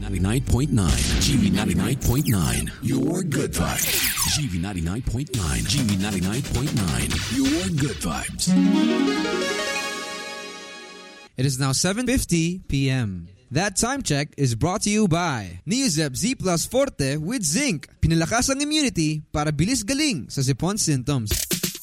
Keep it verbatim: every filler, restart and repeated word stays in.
ninety-nine point nine. G V ninety-nine point nine. Your good vibes. G V ninety-nine point nine. G V ninety-nine point nine. Your good vibes. It is now seven fifty p.m. That time check is brought to you by Neozep Z Plus Forte with Zinc. Pinalakas ang immunity para bilis galing sa sipon symptoms.